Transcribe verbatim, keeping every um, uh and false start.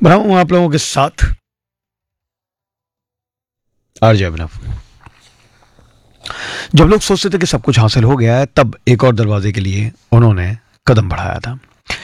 मैं हूं आप लोगों के साथ आरजे अभिनव। जब लोग सोचते थे कि सब कुछ हासिल हो गया है, तब एक और दरवाजे के लिए उन्होंने कदम बढ़ाया था।